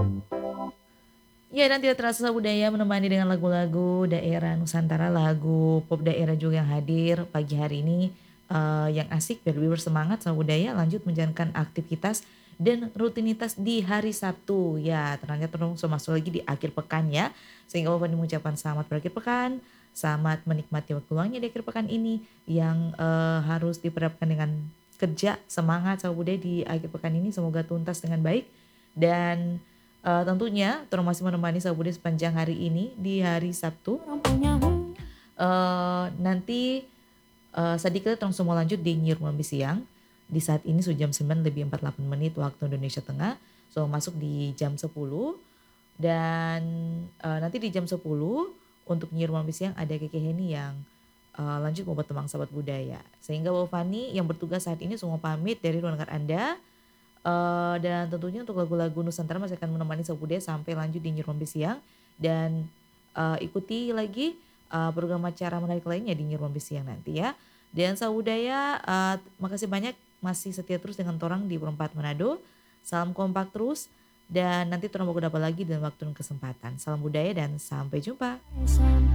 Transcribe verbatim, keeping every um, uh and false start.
Ya dan tidak terasa budaya menemani dengan lagu-lagu daerah Nusantara, lagu pop daerah juga yang hadir pagi hari ini, eee, yang asik biar lebih bersemangat sama budaya lanjut menjalankan aktivitas dan rutinitas di hari Sabtu. Ya ternyata terus masuk lagi di akhir pekan ya, sehingga Bapak mengucapkan selamat berakhir pekan, selamat menikmati waktu luangnya di akhir pekan ini yang, eee, harus diperhadapkan dengan kerja, semangat sama budaya di akhir pekan ini semoga tuntas dengan baik dan Eee, tentunya Torong masih menemani Sabudi sepanjang hari ini di hari Sabtu, eee, nanti, eee, sedikit tong semua lanjut di Nyiur Mambi Siang. Di saat ini sudah jam sembilan lebih empat puluh delapan menit waktu Indonesia Tengah, so masuk di jam sepuluh dan, eee, nanti di jam sepuluh untuk Nyiur Mambi Siang ada Keke Heni yang, eee, lanjut membuat Tembang Sahabat Budaya. Sehingga Bapak Fani yang bertugas saat ini semua pamit dari ruang dengar Anda. Eee, dan tentunya untuk lagu-lagu Nusantara masih akan menemani Sabude sampai lanjut di Nyirombe Siang dan, eee, ikuti lagi, eee, program acara menarik lainnya di Nyirombe Siang nanti ya. Dan Sabudaya, eee, makasih banyak masih setia terus dengan torang di Perempat Manado. Salam kompak terus dan nanti torang bakal dapat lagi dalam waktu dan kesempatan. Salam budaya dan sampai jumpa.